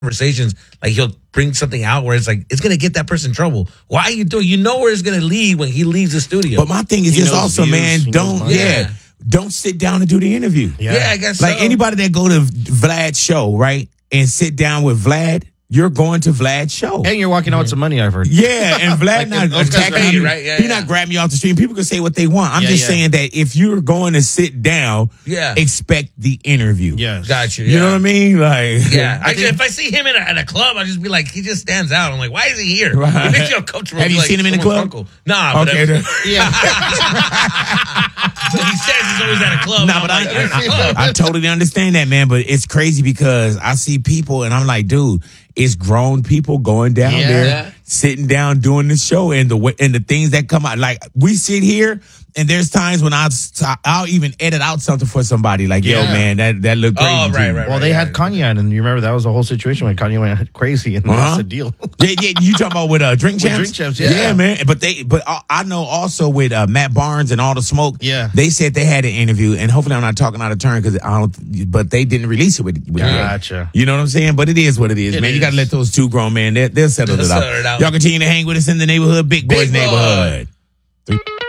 conversations, like he'll bring something out where it's like it's gonna get that person in trouble. Why are you doing? You know where it's gonna lead when he leaves the studio. But my thing is He this knows also, views, man. he knows money. Don't sit down and do the interview. Yeah, I guess Like so. anybody that go to Vlad's show, right, and sit down with Vlad, you're going to Vlad's show. And you're walking out with some money, I've heard. Yeah, and Vlad not those guys attacking pay you, you, right? Yeah, He yeah. not grabbing you off the street. People can say what they want. I'm Yeah, just yeah. saying that if you're going to sit down, Yeah. expect the interview. Yes. Got you. You know what I mean? Like, Yeah, if I see him at a club, I'll just be like, he just stands out. I'm like, why is he here? Right. It makes you uncomfortable. Have you Like, seen him in the someone's club? Uncle. Nah, but Okay. Yeah. he says he's always at a club. Nah, and but I'm like, "You're at a club." I totally understand that, man. But it's crazy because I see people and I'm like, dude, it's grown people going down Yeah. there, sitting down, doing the show, and the things that come out. Like we sit here, and there's times when I'll even edit out something for somebody. Like, yo, Yeah. man, that looked crazy. Oh, to right, me. right, Well, they had Kanye on, and you remember that was the whole situation when Kanye went crazy, and that's the deal. Yeah, you talking about with Drink Champs? Drink Champs, yeah. man. But I know also with Matt Barnes and All the Smoke. Yeah. They said they had an interview, and hopefully I'm not talking out of turn but they didn't release it with him. Gotcha. You know what I'm saying? But it is what it is, man. You got to let those two grown men. They'll settle it out. settle it out. Y'all continue to hang with us in the neighborhood, Big Boys Big Boy. neighborhood.